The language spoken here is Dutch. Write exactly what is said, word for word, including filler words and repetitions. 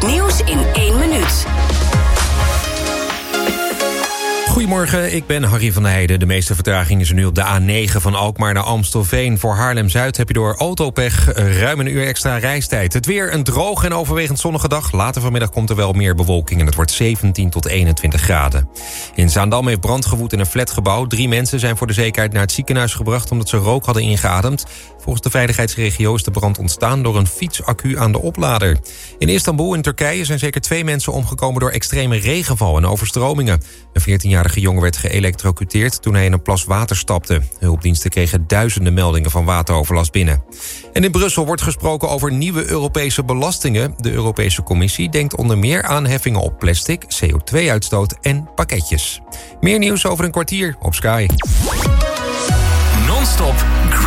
nieuws in één minuut. Goedemorgen, ik ben Harry van der Heijden. De meeste vertraging is er nu op de A negen van Alkmaar naar Amstelveen. Voor Haarlem-Zuid heb je door autopech ruim een uur extra reistijd. Het weer een droog en overwegend zonnige dag. Later vanmiddag komt er wel meer bewolking en het wordt zeventien tot eenentwintig graden. In Zaandam heeft brand gewoed in een flatgebouw. Drie mensen zijn voor de zekerheid naar het ziekenhuis gebracht omdat ze rook hadden ingeademd. Volgens de veiligheidsregio is de brand ontstaan door een fietsaccu aan de oplader. In Istanbul in Turkije zijn zeker twee mensen omgekomen door extreme regenval en overstromingen. Een veertienjarige jongen werd geëlektrocuteerd toen hij in een plas water stapte. Hulpdiensten kregen duizenden meldingen van wateroverlast binnen. En in Brussel wordt gesproken over nieuwe Europese belastingen. De Europese Commissie denkt onder meer aan heffingen op plastic, C O twee uitstoot en pakketjes. Meer nieuws over een kwartier op Sky. Non-stop